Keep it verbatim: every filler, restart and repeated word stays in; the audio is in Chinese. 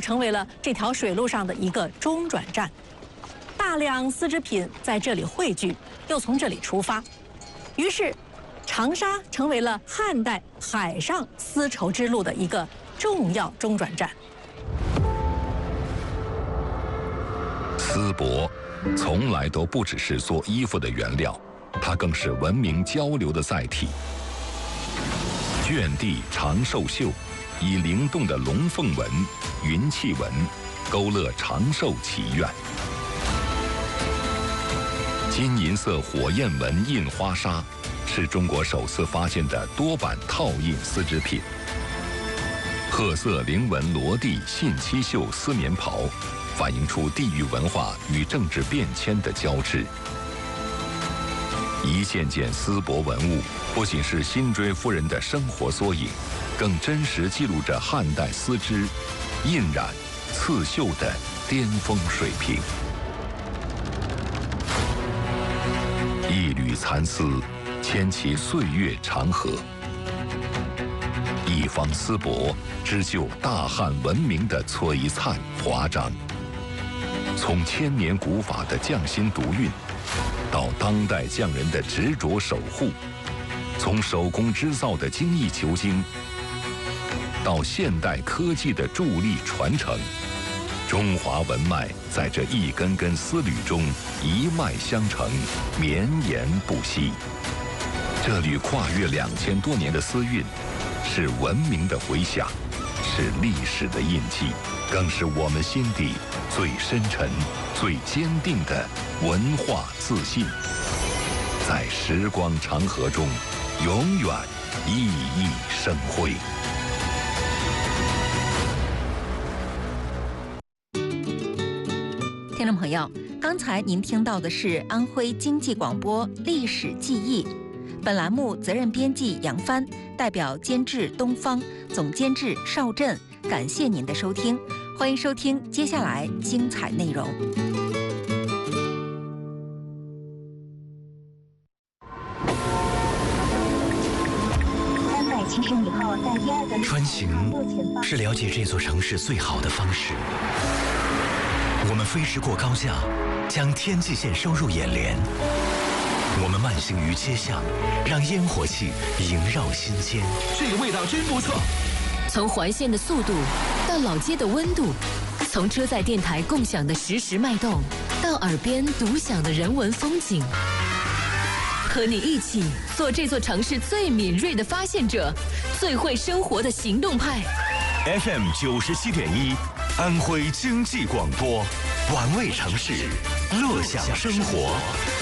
成为了这条水路上的一个中转站。大量丝织品在这里汇聚，又从这里出发，于是长沙成为了汉代海上丝绸之路的一个重要中转站。 丝帛从来都不只是做衣服的原料，它更是文明交流的载体。卷地长寿绣以灵动的龙凤纹、云气纹勾勒长寿祈愿。金银色火焰纹印花纱是中国首次发现的多版套印丝织品。褐色菱纹罗地信七绣丝棉袍反映出地域文化与政治变迁的交织。一件件丝帛文物不仅是辛追夫人的生活缩影，更真实记录着汉代丝织、印染、刺绣的巅峰水平。一缕蚕丝牵起岁月长河，一方丝帛织就大汉文明的璀璨华章。从千年古法的匠心独运，到当代匠人的执着守护，从手工织造的精益求精，到现代科技的助力传承，中华文脉在这一根根丝缕中一脉相承，绵延不息。这缕跨越两千多年的丝韵，是文明的回响，是历史的印记，更是我们心底最深沉、最坚定的文化自信，在时光长河中永远熠熠生辉。 听众朋友，刚才您听到的是安徽经济广播历史记忆。本栏目责任编辑杨帆，代表监制东方，总监制邵振，感谢您的收听，欢迎收听接下来精彩内容。 穿行是了解这座城市最好的方式。我们飞驰过高架，将天际线收入眼帘。我们慢行于街巷，让烟火气萦绕心间。 这个味道真不错。 从环线的速度到老街的温度，从车载电台共享的实时脉动，到耳边独享的人文风景。和你一起做这座城市最敏锐的发现者，最会生活的行动派。 F M 九十七点一，安徽经济广播，玩味城市，乐享生活。